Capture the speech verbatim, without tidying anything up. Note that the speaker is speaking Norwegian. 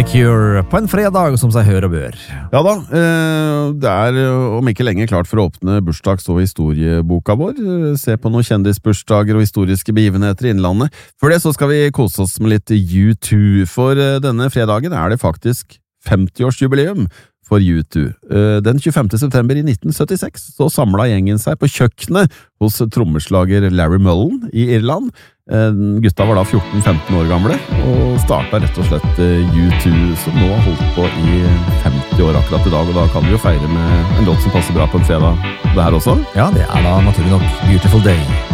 The Cure på en fredag som seg hør og bør. Ja da, det er om ikke lenge klart for å åpne bursdags- og historieboka vår. Se på noen kjendisbursdager og historiske begivenheter i innlandet. For det så skal vi kose oss med litt U to. For denne fredagen er det faktisk femti-årsjubileum for U to. Den tjuefemte september i nitten syttiseks så samlet gjengen seg på kjøkkenet hos trommeslager Larry Mullen i Irland. Gutta var da fjorten-femten år gamle og startet rett og slett U to, som nå har holdt på i femti år akkurat i dag, og da kan vi jo feire med en låt som passer bra på en fredag det her også. Ja, det er da naturlig nok Beautiful Day.